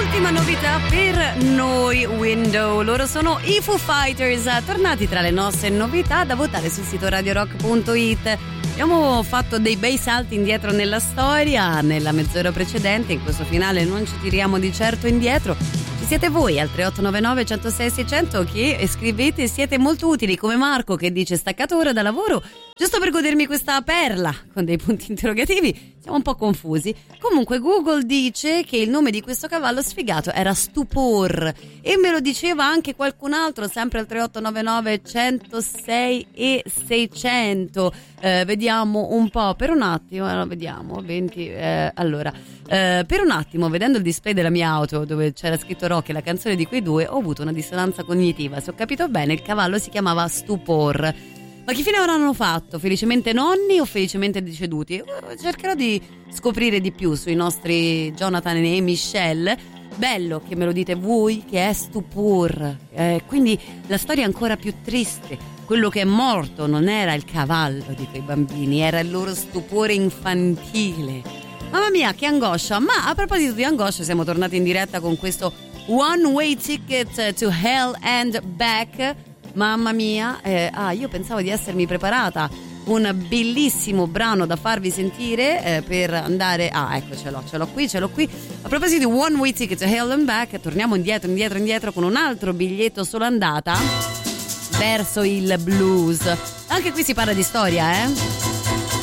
Ultima novità per noi Window, loro sono i Foo Fighters, tornati tra le nostre novità da votare sul sito radiorock.it. Abbiamo fatto dei bei salti indietro nella storia, nella mezz'ora precedente, in questo finale non ci tiriamo di certo indietro. Ci siete voi al 3899 106 600 che scrivete, siete molto utili, come Marco che dice staccato ora da lavoro giusto per godermi questa perla con dei punti interrogativi. Siamo un po' confusi. Comunque Google dice che il nome di questo cavallo sfigato era Stupor e me lo diceva anche qualcun altro, sempre al 3899 106 e 600. Vediamo un po' per un attimo, vediamo 20 allora per un attimo, vedendo il display della mia auto dove c'era scritto Rock e la canzone di quei due, ho avuto una dissonanza cognitiva. Se ho capito bene, il cavallo si chiamava Stupor. Ma che fine avranno fatto? Felicemente nonni o felicemente deceduti? Cercherò di scoprire di più sui nostri Jonathan e Michelle. Bello che me lo dite voi che è Stupor. Quindi la storia è ancora più triste. Quello che è morto non era il cavallo di quei bambini, era il loro stupore infantile. Mamma mia, che angoscia! Ma a proposito di angoscia, siamo tornati in diretta con questo One Way Ticket to Hell and Back. Mamma mia, io pensavo di essermi preparata un bellissimo brano da farvi sentire per andare. Ecco, ce l'ho qui. A proposito di One Way Ticket to Hell and Back, torniamo indietro con un altro biglietto solo andata verso il blues. Anche qui si parla di storia,